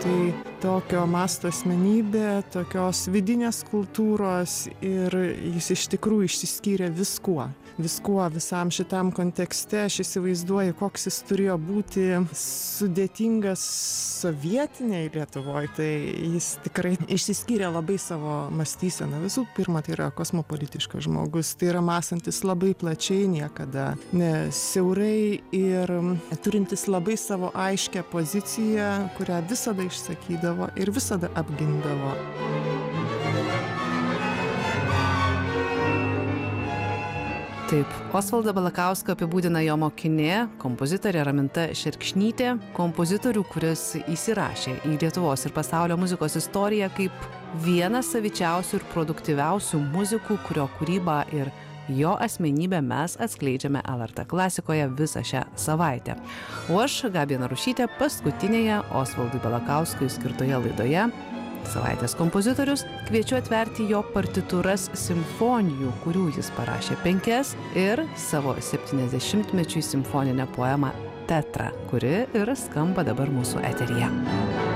tai tokio masto asmenybė, tokios vidinės kultūros ir jis iš tikrųjų išsiskyrė viskuo, visam šitam kontekste. Aš įsivaizduoju, koks jis turėjo būti sudėtingas sovietiniai Lietuvoje, tai jis tikrai išsiskyrė labai savo mąstyseną. Visų pirma, tai yra kosmopolitiškas žmogus, tai yra mąstantis labai plačiai, niekada ne siaurai ir turintis labai savo aiškę poziciją, kurią visada išsakydavo ir visada apgindavo. Taip, Osvaldą Balakauską apibūdina jo mokinė, kompozitorė Raminta Šerkšnytė, kompozitorių, kuris įsirašė į Lietuvos ir pasaulio muzikos istoriją kaip vienas savičiausių ir produktyviausių muzikų, kurio kūrybą ir jo asmenybę mes atskleidžiame LRT klasikoje visą šią savaitę. O aš, Gabija Narušytė, paskutinėje Osvaldui Balakauskui skirtoje laidoje Savaitės kompozitorius kviečiu atverti jo partitūras simfonijų, kurių jis parašė 5, ir savo 70-mečiui simfoninę poemą Tetra, kuri ir skamba dabar mūsų eteryje.